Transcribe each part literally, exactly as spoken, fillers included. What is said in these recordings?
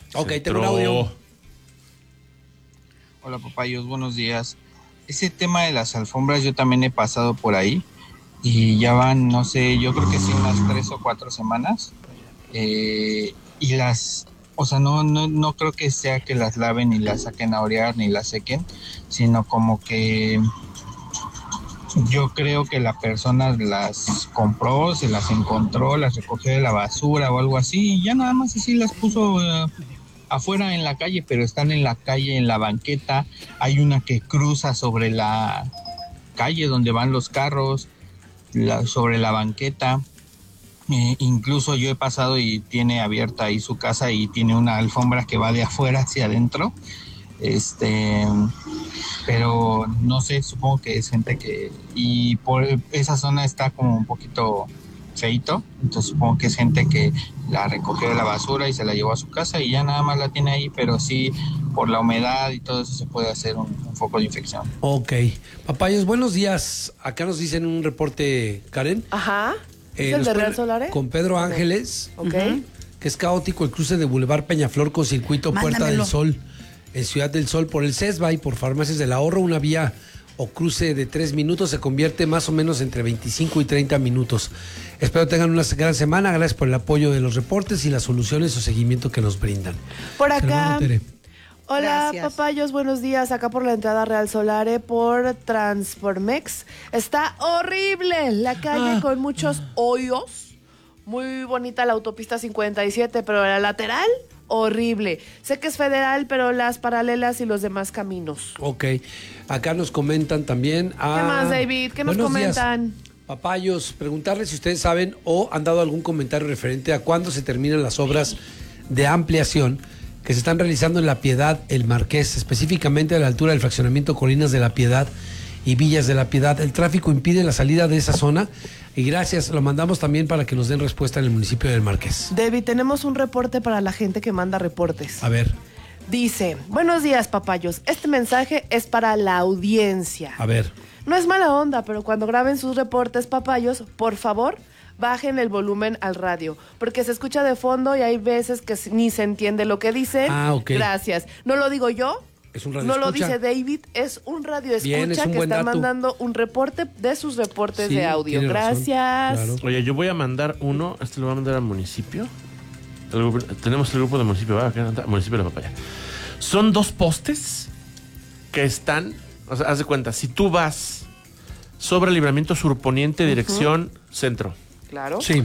Ok, tengo un audio. Hola, papayos, buenos días. Ese tema de las alfombras yo también he pasado por ahí y ya van, no sé, yo creo que sí, unas tres o cuatro semanas. Eh, y las, o sea, no, no, no creo que sea que las laven y las saquen a orear ni las sequen, sino como que yo creo que la persona las compró, se las encontró, las recogió de la basura o algo así, y ya nada más así las puso eh, afuera en la calle, pero están en la calle, en la banqueta. Hay una que cruza sobre la calle donde van los carros, la, sobre la banqueta. Eh, incluso yo he pasado y tiene abierta ahí su casa y tiene una alfombra que va de afuera hacia adentro. Este, pero no sé, supongo que es gente que, y por esa zona está como un poquito feito, entonces supongo que es gente que la recogió de la basura y se la llevó a su casa y ya nada más la tiene ahí, pero sí, por la humedad y todo eso se puede hacer un, un foco de infección. Ok. Papayos, buenos días. Acá nos dicen un reporte, Karen. Ajá. Eh, ¿Es el de pone- Real Solare? Con Pedro Ángeles. Ok. Uh-huh. Que es caótico el cruce de Boulevard Peñaflor con circuito Puerta Mándamelo. del Sol. En Ciudad del Sol por el CESBA y por Farmacias del Ahorro, una vía o cruce de tres minutos se convierte más o menos entre veinticinco y treinta minutos. Espero tengan una gran semana. Gracias por el apoyo de los reportes y las soluciones o seguimiento que nos brindan. Por Hermano acá. Tere. Hola, Gracias. papayos, buenos días. Acá por la entrada Real Solare por Transformex. Está horrible la calle Ah. con muchos hoyos. Muy bonita la autopista cincuenta y siete, pero la lateral, horrible. Sé que es federal, pero las paralelas y los demás caminos. Ok. Acá nos comentan también. A... ¿Qué más, David? ¿Qué nos Buenos días. comentan? Papayos, preguntarles si ustedes saben o han dado algún comentario referente a cuándo se terminan las obras de ampliación que se están realizando en La Piedad, El Marqués, específicamente a la altura del fraccionamiento Colinas de La Piedad y Villas de La Piedad. El tráfico impide la salida de esa zona y gracias, lo mandamos también para que nos den respuesta en el municipio del Marqués. David, tenemos un reporte para la gente que manda reportes. A ver, Dice, buenos días, papayos. Este mensaje es para la audiencia. a ver. No es mala onda, pero cuando graben sus reportes, papayos, por favor, bajen el volumen al radio, porque se escucha de fondo y hay veces que ni se entiende lo que dicen. Ah, ok. Gracias. No lo digo yo, Es un radio no lo escucha. dice David, es un radio escucha Bien, es un que buen está dato. mandando un reporte de sus reportes Sí, de audio. tiene razón, Gracias. claro. Oye, yo voy a mandar uno, este lo voy a mandar al municipio. El grupo- tenemos el grupo del municipio, ¿verdad? Acá anda, municipio de La Papaya. Son dos postes que están, o sea, haz de cuenta, si tú vas sobre el libramiento surponiente, dirección centro, Claro. Sí.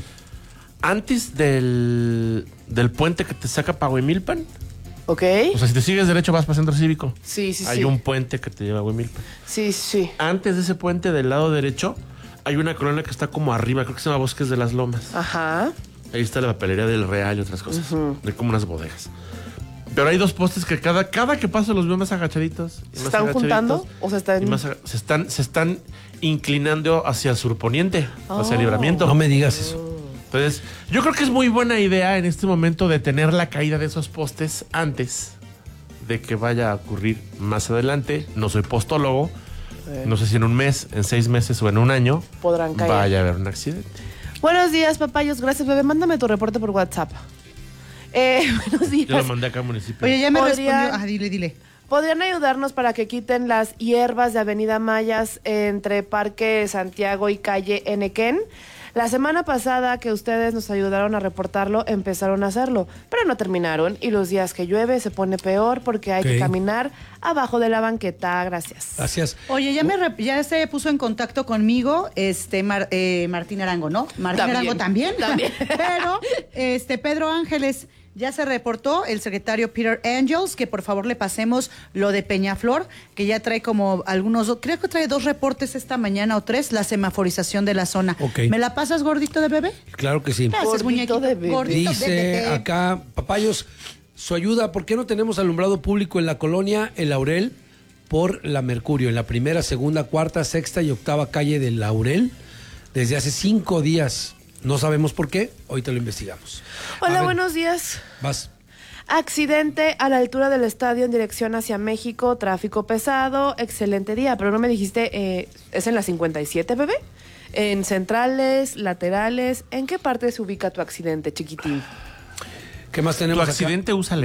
antes del, del puente que te saca para Huimilpan, Ok. o sea, si te sigues derecho vas para Centro Cívico, Sí, sí, hay sí. un puente que te lleva a Huimilpan. Sí, sí. Antes de ese puente del lado derecho, hay una colonia que está como arriba, creo que se llama Bosques de las Lomas. Ajá. Ahí está la papelería del Real y otras cosas. Hay como unas bodegas. Pero hay dos postes que cada, cada que paso los veo más agachaditos. y ¿Se más están agachaditos, juntando o se están...? y más aga- se, están, se están inclinando hacia el surponiente, hacia el Oh. libramiento. No me digas eso. Entonces, yo creo que es muy buena idea en este momento detener la caída de esos postes antes de que vaya a ocurrir más adelante. No soy postólogo. Eh. No sé si en un mes, en seis meses o en un año Podrán caer. vaya a haber un accidente. Buenos días, papayos. Gracias, bebé. Mándame tu reporte por WhatsApp. Eh, buenos días. Yo lo mandé acá al municipio. Oye, ya me Podría- respondió. Ah, dile, dile. ¿Podrían ayudarnos para que quiten las hierbas de Avenida Mayas entre Parque Santiago y Calle Enequén? La semana pasada que ustedes nos ayudaron a reportarlo, empezaron a hacerlo, pero no terminaron y los días que llueve se pone peor porque hay Ok. que caminar abajo de la banqueta. Gracias. Gracias. Oye, ya me rep- ya se puso en contacto conmigo este Mar- eh, Martín Arango, ¿no? Martín También. Arango también. También. Pero este Pedro Ángeles ya se reportó el secretario Peter Angels que por favor le pasemos lo de Peñaflor, que ya trae como algunos, do- creo que trae dos reportes esta mañana o tres, la semaforización de la zona. Ok. ¿Me la pasas, gordito de bebé? Claro que sí. Gracias, Gordito muñequito. de bebé. Gordito de Dice bebé. acá, papayos, su ayuda, ¿por qué no tenemos alumbrado público en la colonia El Laurel por la Mercurio, en la primera, segunda, cuarta, sexta y octava calle del Laurel? Desde hace cinco días. No sabemos por qué, hoy te lo investigamos. A Hola, ver, buenos días. Vas. Accidente a la altura del estadio en dirección hacia México, tráfico pesado, excelente día, pero no me dijiste, eh, ¿es en la cincuenta y siete, bebé? ¿En centrales, laterales? ¿En qué parte se ubica tu accidente, chiquitín? ¿Qué más Tu tenemos acá? accidente usa